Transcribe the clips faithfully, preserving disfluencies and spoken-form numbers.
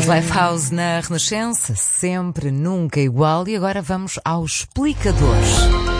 Lifehouse na Renascença, sempre, nunca igual. E agora vamos aos explicadores.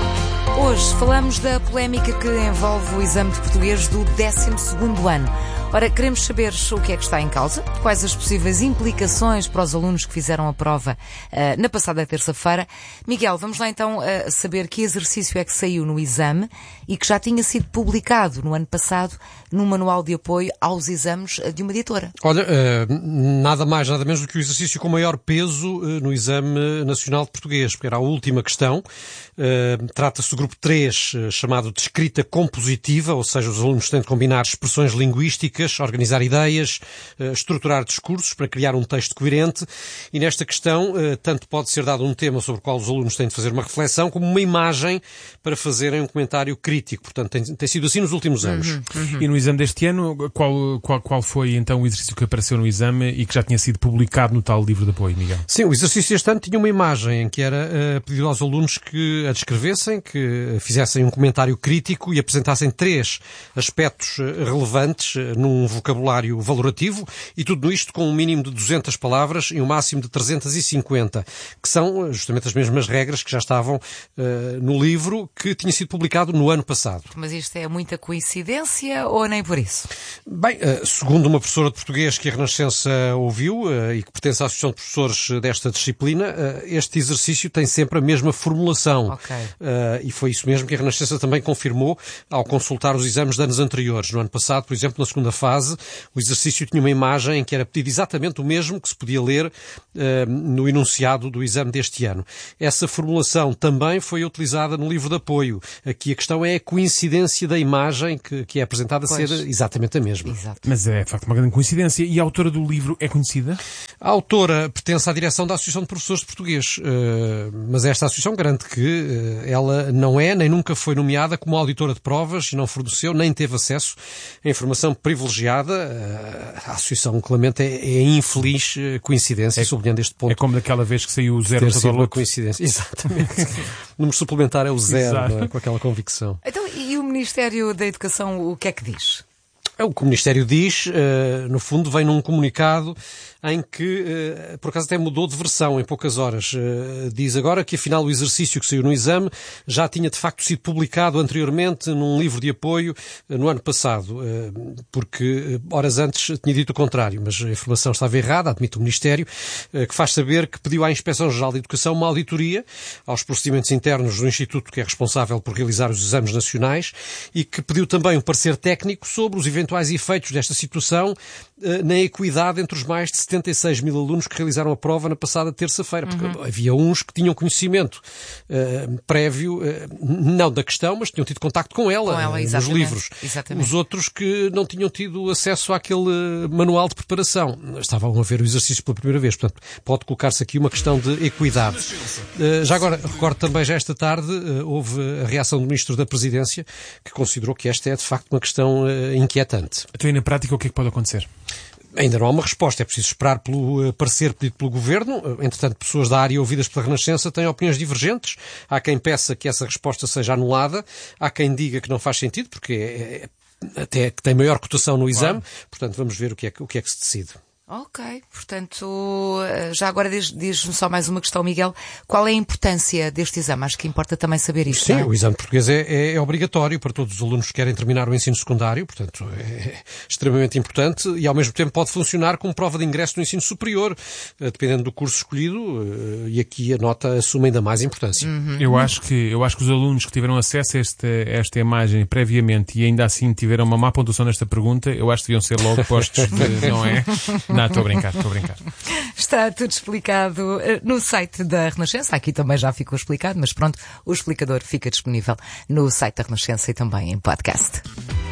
Hoje falamos da polémica que envolve o exame de português do décimo segundo ano. Ora, queremos saber o que é que está em causa, quais as possíveis implicações para os alunos que fizeram a prova uh, na passada terça-feira. Miguel, vamos lá então uh, saber que exercício é que saiu no exame e que já tinha sido publicado no ano passado no Manual de Apoio aos Exames de uma editora. Olha, uh, nada mais, nada menos do que o exercício com maior peso uh, no Exame Nacional de Português, porque era a última questão. Uh, trata-se do grupo três, uh, chamado de escrita compositiva, ou seja, os alunos têm de combinar expressões linguísticas, organizar ideias, uh, estruturar discursos para criar um texto coerente, e nesta questão uh, tanto pode ser dado um tema sobre o qual os alunos têm de fazer uma reflexão, como uma imagem para fazerem um comentário crítico. Portanto, tem, tem sido assim nos últimos anos. Uhum, uhum. E no exame deste ano, qual, qual, qual foi então o exercício que apareceu no exame e que já tinha sido publicado no tal livro de apoio, Miguel? Sim, o exercício deste ano tinha uma imagem em que era uh, pedido aos alunos que a descrevessem, que fizessem um comentário crítico e apresentassem três aspectos relevantes num vocabulário valorativo, e tudo isto com um mínimo de duzentas palavras e um máximo de trezentas e cinquenta, que são justamente as mesmas regras que já estavam uh, no livro que tinha sido publicado no ano passado. Mas isto é muita coincidência ou nem por isso? Bem, uh, segundo uma professora de português que a Renascença ouviu uh, e que pertence à Associação de Professores desta disciplina, uh, este exercício tem sempre a mesma formulação. Okay. Uh, e foi isso mesmo que a Renascença também confirmou ao consultar os exames de anos anteriores. No ano passado, por exemplo, na segunda fase, o exercício tinha uma imagem em que era pedido exatamente o mesmo que se podia ler uh, no enunciado do exame deste ano. Essa formulação também foi utilizada no livro de apoio. Aqui a questão é a coincidência da imagem que, que é apresentada pois. ser exatamente a mesma. Exato. Mas é, de facto, uma grande coincidência. E a autora do livro é conhecida? A autora pertence à direção da Associação de Professores de Português, uh, mas esta associação garante que uh, ela não é, nem nunca foi nomeada como auditora de provas e não forneceu, nem teve acesso a informação privilegiada. Uh, a Associação Clemente é, é infeliz uh, coincidência, é, sublinhando este ponto. É como daquela vez que saiu o zero ter sido no uma coincidência. Exatamente. O número suplementar é o zero, não é? Com aquela convicção. Então, e o Ministério da Educação, o que é que diz? O que o Ministério diz, uh, no fundo, vem num comunicado em que, uh, por acaso até mudou de versão em poucas horas. Uh, diz agora que, afinal, o exercício que saiu no exame já tinha, de facto, sido publicado anteriormente num livro de apoio uh, no ano passado, uh, porque uh, horas antes tinha dito o contrário, mas a informação estava errada, admite o Ministério, uh, que faz saber que pediu à Inspeção-Geral de Educação uma auditoria aos procedimentos internos do Instituto que é responsável por realizar os exames nacionais e que pediu também um parecer técnico sobre os eventuais efeitos desta situação uh, na equidade entre os mais de setenta e seis mil alunos que realizaram a prova na passada terça-feira, porque uhum. havia uns que tinham conhecimento uh, prévio, uh, não da questão, mas tinham tido contacto com ela, com ela uh, nos livros. Exatamente. Os outros que não tinham tido acesso àquele manual de preparação. Estavam a ver o exercício pela primeira vez, portanto, pode colocar-se aqui uma questão de equidade. Uh, já agora, recordo também, já esta tarde, uh, houve a reação do Ministro da Presidência, que considerou que esta é, de facto, uma questão uh, inquietante. Então, e na prática, o que é que pode acontecer? Ainda não há uma resposta, é preciso esperar pelo uh, parecer pedido pelo Governo. Uh, entretanto, pessoas da área ouvidas pela Renascença têm opiniões divergentes. Há quem peça que essa resposta seja anulada, há quem diga que não faz sentido, porque é, é, até que tem maior cotação no exame. Claro. Portanto, vamos ver o que é, o que é que se decide. Ok, portanto, já agora diz, diz-me só mais uma questão, Miguel. Qual é a importância deste exame? Acho que importa também saber isto. Sim, não é? O exame de português é, é, é obrigatório para todos os alunos que querem terminar o ensino secundário, portanto é extremamente importante e ao mesmo tempo pode funcionar como prova de ingresso no ensino superior, dependendo do curso escolhido, e aqui a nota assume ainda mais importância. Uhum. Eu acho que, eu acho que os alunos que tiveram acesso a esta, a esta imagem previamente e ainda assim tiveram uma má pontuação nesta pergunta, eu acho que deviam ser logo postos de, não é? Não, estou a brincar, estou a brincar. Está tudo explicado no site da Renascença. Aqui também já ficou explicado, mas pronto, o explicador fica disponível no site da Renascença e também em podcast.